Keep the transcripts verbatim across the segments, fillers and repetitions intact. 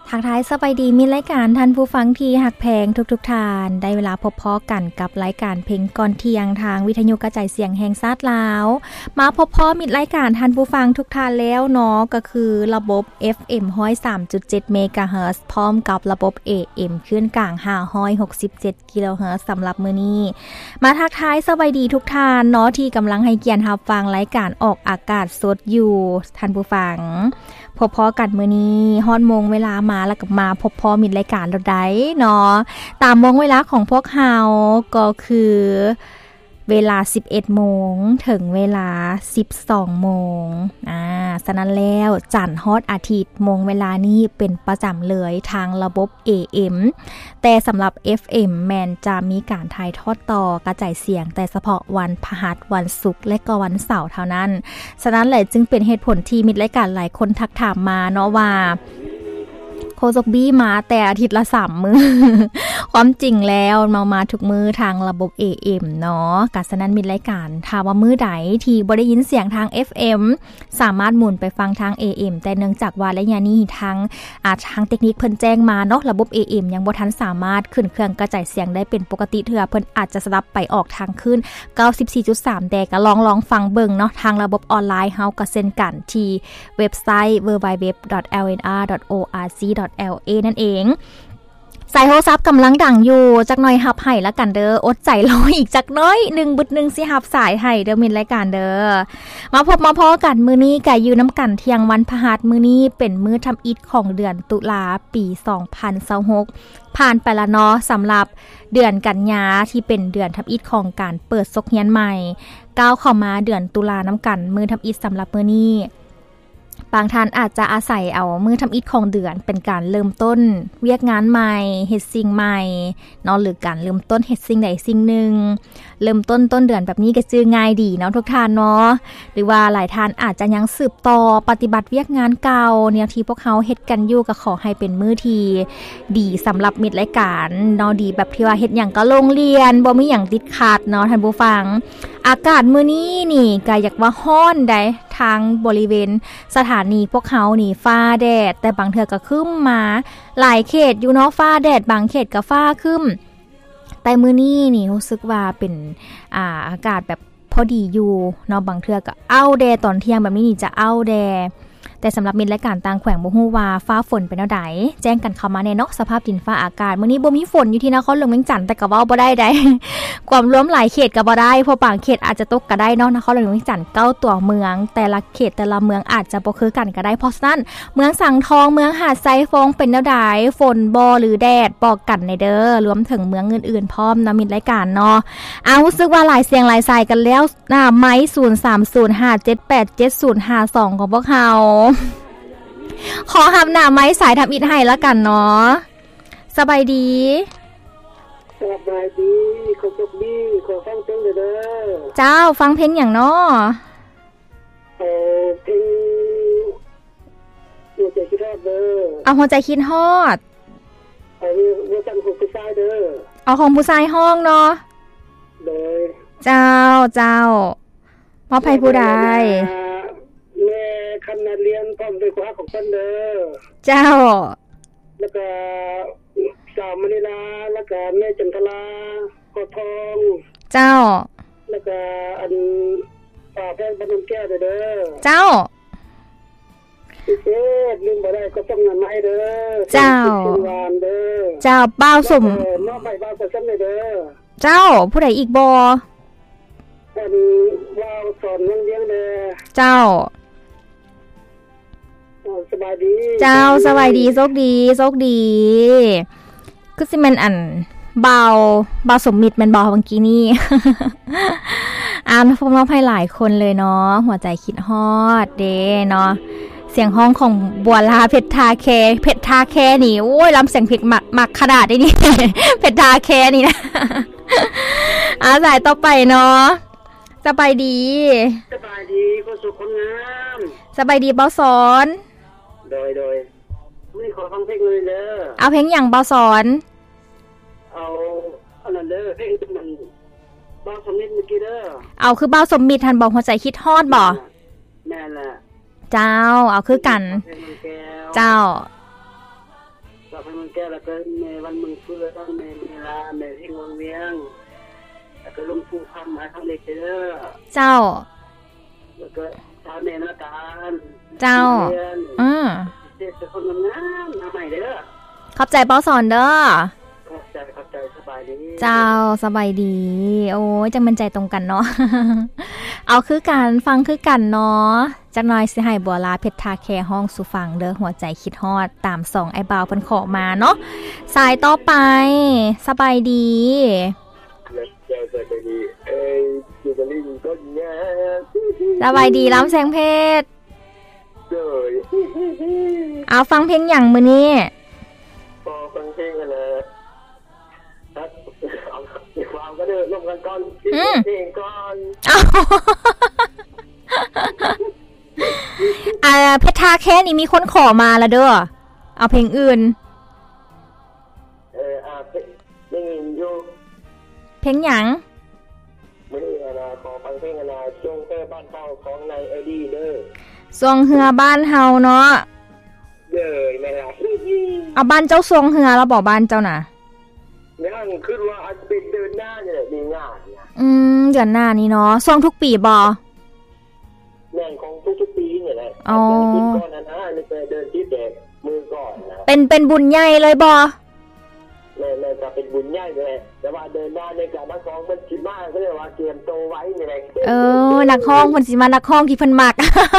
ทักทายสบายดีมีรายการท่านผู้ฟังที่หักแพงทุกๆทานได้เวลาพบพ้อกันกับรายการเพลงก่อนเที่ยงทางวิทยุกระจายเสียงแห่งชาติลาวมาพบพ้อมิดรายการท่านผู้ฟังทุกทานแล้วเนาะก็คือระบบ เอฟ เอ็ม หนึ่งร้อยสามจุดเจ็ด เมกะเฮิรตซ์พร้อมกับระบบ เอ เอ็ม คลื่นกลางห้าร้อยหกสิบเจ็ดกิโลเฮิรตซ์สำหรับมื้อนี้มาทักทายสบายดีทุกทานเนาะที่กำลังให้เกียรติรับฟังรายการออกอากาศสดอยู่ท่านผู้ฟังพบพอกันมื้อนี้ฮอดโมงเวลามาแล้วก็มาพบพอมิดรายการเราได้เนาะตามโมงเวลาของพวกเฮาก็คือเวลา สิบเอ็ดโมงถึงเวลา สิบสองโมงอ่าฉะนั้นแล้วจันทร์ฮอดอาทิตย์โมงเวลานี้เป็นประจำเลยทางระบบ เอ เอ็ม แต่สำหรับ เอฟ เอ็ม แมนจะมีการถ่ายทอดต่อกระจายเสียงแต่เฉพาะวันพฤหัสวันศุกร์และก็วันเสาร์เท่านั้นฉะนั้นเลยจึงเป็นเหตุผลที่มิตรรายการหลายคนทักถามมาเนาะว่าโคซกบี้มาแต่อาทิตย์ละสามมื้อ ความจริงแล้วมามาทุกมื้อทางระบบ เอ เอ็ม เนาะกะฉะนั้นมิตรรายการถ้าว่ามื้อใดที่บ่ได้ยินเสียงทาง เอฟ เอ็ม สามารถหมุนไปฟังทาง เอ เอ็ม แต่เนื่องจากว่าระยะนี้ทางอาทางเทคนิคเพิ่นแจ้งมาเนาะระบบ เอ เอ็ม ยังบ่ทันสามารถขึ้นเครื่องกระจายเสียงได้เป็นปกติเทื่อเพิ่นอาจจะสลับไปออกทางขึ้น เก้าสิบสี่จุดสาม แต่ก็ลองลองฟังเบิ่งเนาะทางระบบออนไลน์เฮาก็เช่นกันที่เว็บไซต์ ดับเบิลยู ดับเบิลยู ดับเบิลยู ดอท แอล เอ็น อาร์ ดอท โอ อาร์ ซี ดอท แอล เอ นั่นเองสายโทรศัพท์กำลังดังอยู่จักหน่อยหับให้ละกันเด้ออดใจรออีกจักน้อยหนึ่งบึดหนึ่งสิหับสายให้เด้อมินรายการเด้อมาพบมาพอกันมื้อนี้ก็อยู่น้ำกันเที่ยงวันพฤหัสมื้อนี้เป็นมื้อทำอิฐของเดือนตุลาปีสองพันยี่สิบหกผ่านไปละเนาะสำหรับเดือนกันยาที่เป็นเดือนทำอิฐของการเปิดซกเฮียนใหม่ก้าวเข้ามาเดือนตุลาน้ำกันมื้อทำอิฐสำหรับมื้อนี้บางท่านอาจจะอาศัยเอามื้อทำอิฐของเดือนเป็นการเริ่มต้นเวียกงานใหม่เฮ็ดสิ่งใหม่เนาะหรือการเริ่มต้นเฮ็ดสิ่งใดสิ่งหนึ่งเริ่มต้นต้นเดือนแบบนี้ก็จื้อง่ายดีเนาะทุกท่านเนาะหรือว่าหลายท่านอาจจะยังสืบต่อปฏิบัติเวียกงานเก่าแนวที่พวกเขาเฮ็ดกันอยู่ก็ขอให้เป็นมื้อที่ดีสำหรับมิตรรายการเนาะดีแบบที่ว่าเฮ็ดหยังก็โรงเรียนบ่มีหยังติดขัดเนาะท่านผู้ฟังอากาศมื้อนี้นี่ก็อยากว่าร้อนได้ทางบริเวณสถานีพวกเขานี่ฟ้าแดดแต่บางเทื่อก็ครึ้มมาหลายเขตอยู่เนาะฟ้าแดดบางเขตก็ฟ้าครึ้มแต่มื้อนี้นี่รู้สึกว่าเป็นอ่าอากาศแบบพอดีอยู่เนาะบางเทื่อก็อ้าวแดดตอนเที่ยงแบบนี้นี่จะอ้าวแดดแต่สำหรับมิตรรายการต่างแขวงบ่ฮู้ว่าฟ้าฝนเป็นแนวใดแจ้งกันเข้ามาแน่เนาะสภาพดินฟ้าอากาศมื้อนี้บ่มีฝนอยู่ที่นครหลวงเวียงจันทน์แต่ก็เว้าบ่ได้ได้ ความรวมหลายเขตก็บ่ได้เพราะบางเขตอาจจะตกก็ได้เนาะนครหลวงเวียงจันทน์เก้าตัวเมืองแต่ละเขตแต่ละเมืองอาจจะบ่คือกันก็ได้เพราะฉะนั้นเมืองสังทองเมืองหาดไซฟงเป็นแนวใดฝนบ่หรือแดดบอกกันในเด้อรวมถึงเมืองอื่นๆพร้อมนะมิตรรายการเนาะอ้าวรู้สึกว่าหลายเสียงหลายสายกันแล้วหน้าไม้ศูนย์ สาม ศูนย์ ห้า เจ็ด แปด เจ็ด ศูนย์ ห้า สองของพวกเฮาขอหับหน้าไม้สายทำอิฐให้แล้วกันเนาะสบายดีสบายดีขอจบดีขอฟังเพลงเด้อเจ้าฟังเพลงอย่างเนาะเออเพลงหัวใจคิดฮอดเด้อเอาหัวใจคิดฮอดเอาเวอร์ชันของผู้ชายเด้อเอาของผู้ชายห้องเนาะโดยเจ้าเจ้าพอภัยผู้ใดแม่คณะเรียนพร้อมด้วยความของเพิ่นเด้อเจ้าแล้วก็สาวมณีลาแล้วก็แม่จันทราขอทองเจ้าแล้วก็อันป่าแพงบรรณแก้วเด้อเจ้าพิเศษลืมบ่ได้ก็ต้องนำมาให้เด้อเจ้าเจ้าบ่าวสมน้องใหม่บ่าวสมเด้อเจ้าผู้ใดอีกบ่อันว่าวสอนเลี้ยงเด้อเจ้าสบายดีเจ้าสบายดีโชคดีโชคดีคือสิแม่นอันเบาเบาสมมิตรแม่นบ่เมื่อกี้นี่ อ่านพวกน้องให้หลายคนเลยเนาะหัวใจคิดฮอดเด้เนาะเสียงห้องของบัวลาเพชรทาแคเพชรทาแคนี่โอ้ยลำเสียงเพชรมักขนาดได้นี่ เพชรทาแคนี่นะ อ่าสายต่อไปเนาะสบายดีสบายดีคนสุขคนงามสบายดีเบาสอนโดยโดยนี่ขอฟังเพลงเลยเด้อเอาเพลงอย่างเบาสอนเอาอันนั้นเด้อเพลงมันเบาสมมิตรเมื่อกี้เด้อเอาคือเบาสมมิตรทันบอกหัวใจคิดฮอดบ่แม่นแหละเจ้าเอาคือกันเจ้ากับให้มันแก้แล้วก็ในวันมึงเพื่อต้องในเวลาในที่วังเวียงแล้วก็ลงผู้คำหาทางเด็กเด้อเจ้าแล้วก็ชาวเนรการเจ้าอือเด็กคนงามๆมาใหม่เด้อขอบใจเป้าสอนเด้อขอบใจขอบใจสบายดีเจ้าสบายดีโอ้ยจังมันใจตรงกันเนาะ เอาคือกันฟังคือกันเนาะจักหน่อยสิให้บัวลาเพชรทาแคห้องสู่ฟังเด้อหัวใจคิดฮอดตามสองไอ้บ่าวเพิ่นขอมาเนาะสายต่อไปสบายดีสบายดีล้ำแสงเพชรเอาฟังเพลงหยังมื้อนี้พอฟังเพลงกันเลยครับเอาความก็เดินร่วมกันก่อนเพลงก่อนอ่าเพชรทาแค่นี้มีคนขอมาแล้วเด้อเอาเพลงอื่นเอออ่าเพลงอยู่เพลงหยังมื้อนี้นะขอฟังเพลงนะช่วงเฮือบ้านเฮาของนายไอดีเด้อช่วงเฮือบ้านเฮาเนาะเด้อแม่ล่ะเอาบ้านเจ้าทรงเฮือแล้วบ่บ้านเจ้าน่ะยังคิดว่าอาจจะเป็นเดือนหน้าเนี่ยมีงานนะอืมเดือนหน้านี้เนาะทรงทุกปีบ่แม่นของทุกๆปีนี่แหละอ๋อก่อนนั้นนะนี่เป็นเดินที่แดกมือก่อนนะเป็นเป็นบุญใหญ่เลยบ่แม่ๆจะเป็นบุญใหญ่เลยแต่ว่าเดินหน้าในการนักร้องมันสิมาก็เรียกว่าเตรียมโตไว้นี่แหละเออนักร้องเพิ่นสิมานักร้องที่เพิ่นมัก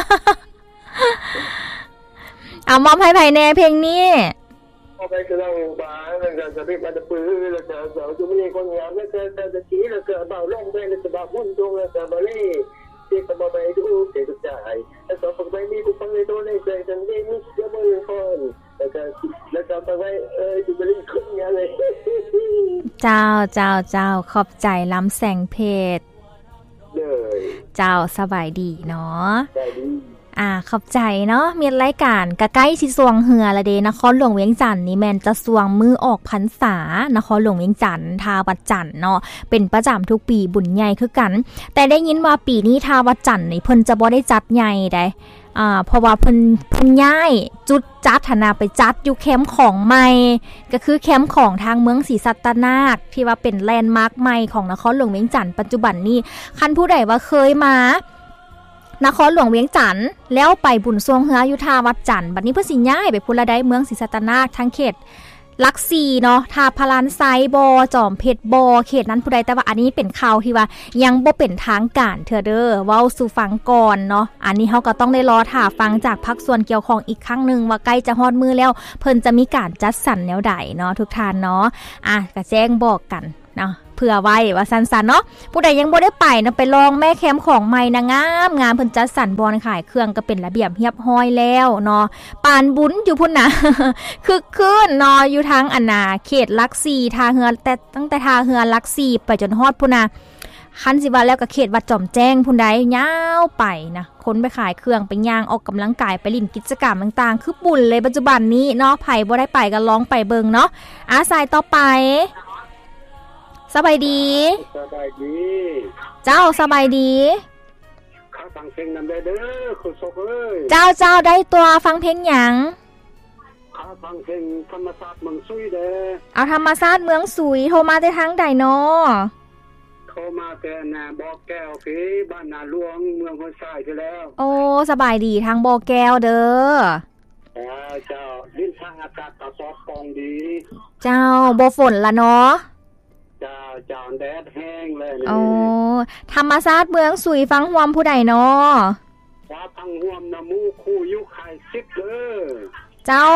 เอามอบให้ไผแน่เพลงนี้เอาไปคือเราบ้าแล้วก็จะเป็นมันปื้อแล้วก็เสาจุมีคนงามแล้วก็จะชี้แล้วก็เบาลงไปแล้วก็บ่มุ่นตรงแล้วก็บ่เล่เด็กก็บ่ไปดูเด็กก็จ่ายแล้วก็ไปมีผู้ฟังในตัวในใจจังเด็กนี่เยอะมือคนแล้วก็แล้วก็ไปเออจุมีคนงามเลยเจ้าเจ้าเจ้าขอบใจล้ำแสงเพชรเลยเจ้าสบายดีเนาะสบายดีอ่าขอบใจเนาะมีรายการกะใกล้สิสวงเหือละเดนครหลวงเวียงจันทน์นี่แม่นจะสวงมือออกพรรษานครหลวงเวียงจันทน์ทาวัดจันทน์เนาะเป็นประจำทุกปีบุญใหญ่คือกันแต่ได้ยินว่าปีนี้ทาวัดจันทน์นี่เพิ่นจะบ่ได้จัดใหญ่ได้อ่าเพราะว่าเพิ่นเพิ่นย้ายจุดจัดหนาไปจัดอยู่แคมป์ของใหม่ก็คือแคมป์ของทางเมืองศรีสัตนาคที่ว่าเป็นแลนด์มาร์คใหม่ของนครหลวงเวียงจันทน์ปัจจุบันนี้คันผู้ใดว่าเคยมานครหลวงเวียงจันทน์แล้วไปบุญทรงเฮืออยู่ทาวัดจันทน์บัดนี้เพิ่นสิย้ายไปพุ่นละได้เมืองศรีสัตนาคทางเขตลักซีเนาะทาพลานไซบอจอมเพชรบอเขตนั้นผู้ใดแต่ว่าอันนี้เป็นข่าวที่ว่ายังบ่เป็นทางการเทื่อเด้อเว้าสู่ฟังก่อนเนาะอันนี้เฮาก็ต้องได้รอท่าฟังจากภาคส่วนเกี่ยวข้องอีกครั้งนึงว่าใกล้จะฮอดมือแล้วเพิ่นจะมีการจัดสรรแนวใดเนาะทุกท่านเนาะอ่ะก็แจ้งบอกกันเนาะเผื่อไว้ว่าสั้นๆเนาะผู้ใดยังบ่ได้ไปนะไปลองแม่แคมของใหม่นะงามงามเพิ่นจัดสรรบอนขายเครื่องก็เป็นระเบียบเรียบร้อยแล้วเนาะปานบุญอยู่พุ่นน่ะ คึกคืนเนาะอยู่ทางอันน่ะเขตลักซี่ทาเฮือแต่ตั้งแต่ทาเฮือลักซี่ไปจนฮอดพุ่นน่ะคันสิว่าแล้วก็เขตวัดจอมแจ้งพุ่นใดยาวไปนะคนไปขายเครื่องไปย่างออกกำลังกายไปเล่นกิจกรรมต่างๆคือบุญเลยปัจจุบันนี้เนาะไผบ่ได้ไปก็ลองไปเบิ่งเนาะอาสายต่อไปสบายดีสบายดีเจ้าสบายดีข้าฟังเพลงนำได้เด้อคุณศกเอ้ยเจ้าเจ้าได้ตัวฟังเพลงหยังข้าฟังเพลงธรรมศาสตร์เมืองสุยเด้อเอาธรรมศาสตร์เมืองสุยโทรมาได้ทางใดเนาะโทรมาแต่นาบ่อแก้วพี่บ้านนาหลวงเมืองห้วยทรายไปแล้วโอ้สบายดีทางบ่อแก้วเด้อเจ้าดินทางอากาศก็ซอฟกองดีเจ้าบ่ฝนละเนาะจ้าจานแดดแห้งเลยนี่โอ้ธรรมศาสตร์เมืองสุยฟังฮวมผู้ใดเนาะว่าฟังฮวมน้ำมูคู่ยุคายสิบเด้อเจ้า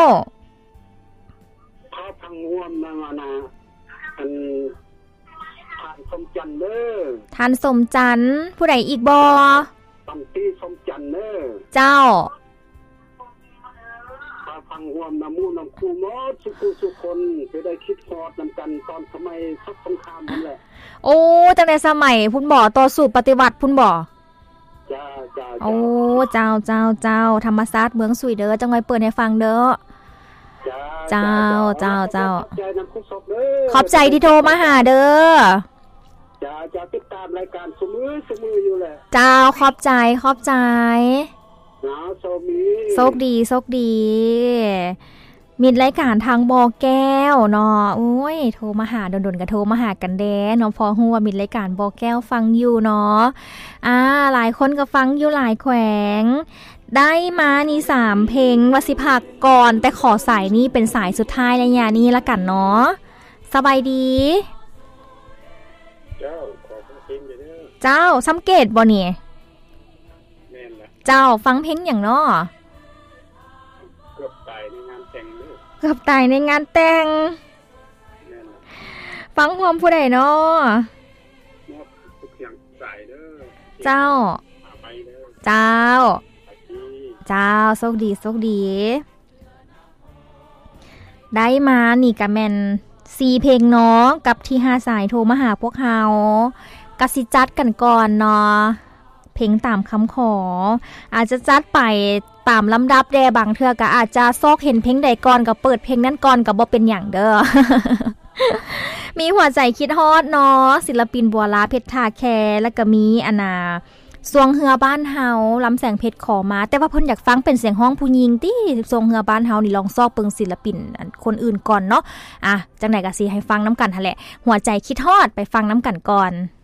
เขาฟังฮวมมามานะอันทานสมจันทร์เด้อทานสมจันทร์ผู้ใดอีกบ่ตันตีสมจันทร์เด้อเจ้าฟังฮวมน้ำมูน้ำคู่มดสุขุสุคนจะได้คิดฮอดนำกันตอนสมัยสักสงครามนั่นแหละโอ้ตั้งแต่สมัยพุ่นบ่ต่อสู้ปฏิวัติพุ่นบ่จ้าจ้าโอ้เจ้าเจ้าเจ้าธรรมศาสตร์เมืองสุยเด้อจังไว้เปิดให้ฟังเด้อเจ้าเจ้าเจ้าขอบใจที่โทรมาหาเด้อจ้าจะติดตามรายการเสมอเสมออยู่แหละเจ้าขอบใจขอบใจโชคดีโชคดีโชคดีมีรายการทางบอแก้วเนาะโอ้ยโทรมาหาดนๆก็โทรมาหากันแด้เนาะพอฮู้ว่ามีรายการบอแก้วฟังอยู่เนาะอ่าหลายคนก็ฟังอยู่หลายแขวงได้มานี่สามเพลงว่าสิพักก่อนแต่ขอสายนี้เป็นสายสุดท้ายแล้วเนี่ยนี่ละกันเนาะสบายดีเจ้าขอฟังเพลงเด้อเจ้าสังเกตบ่นี่แม่นล่ะเจ้าฟังเพลงหยังเนาะเกือบตายในงานแต่งเด้อเกือบตายในงานแต่งแม่นล่ะฟังพร้อมผู้ใดเนาะมอบทุกอย่างสายเด้อเจ้าไปเด้อเจ้าเจ้าโชคดีโชคดีได้มานี่ก็แม่นสี่เพลงเนาะกับที่ห้าสายโทรมาหาพวกเฮากะสิจัดกันก่อนเนาะเพลงตามคำขออาจจะจัดไปตามลำดับแด่บางเทื่อก็อาจจะซอกเห็นเพลงใดก่อนก็เปิดเพลงนั้นก่อนก็บ่เป็นหยังเด้อ มีหัวใจคิดฮอดเนาะศิลปินบัวลาเพชรทาแคแล้วก็มีอนาสวงเฮือบ้านเฮาลำแสงเพชรขอมาแต่ว่าเพิ่นอยากฟังเป็นเสียงห้องผู้หญิงติสวงเฮือบ้านเฮานี่ลองซอกเปิงศิลปินคนอื่นก่อนเนาะอ่ะจังได๋ก็สิให้ฟังน้ำกันหั่นแหละหัวใจคิดฮอดไปฟังน้ำกันก่อน